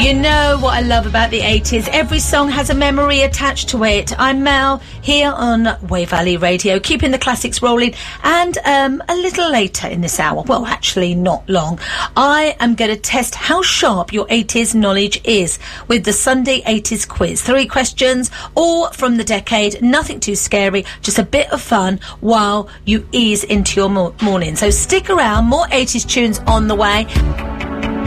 You know what I love about the 80s. Every song has a memory attached to it. I'm Mel, here on Wave Valley Radio, keeping the classics rolling. And a little later in this hour, well, actually not long, I am going to test how sharp your 80s knowledge is with the Sunday 80s quiz. 3 questions, all from the decade, nothing too scary, just a bit of fun while you ease into your morning. So stick around, more 80s tunes on the way.